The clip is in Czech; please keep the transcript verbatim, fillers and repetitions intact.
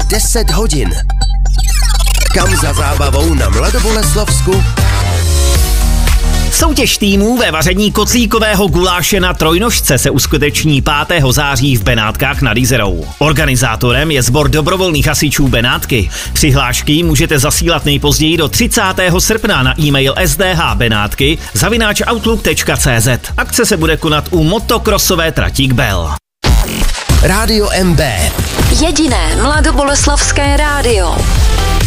deset hodin. Kam za zábavou na Mladoboleslavsku? Soutěž týmů ve vaření koclíkového guláše na trojnožce se uskuteční pátého září v Benátkách nad Jizerou. Organizátorem je sbor dobrovolných hasičů Benátky. Přihlášky můžete zasílat nejpozději do třicátého srpna na e-mail s d h benátky zavináč outlook tečka c z. Akce se bude konat u motokrosové trati Kbel. Rádio M B. Jediné mladoboleslavské rádio.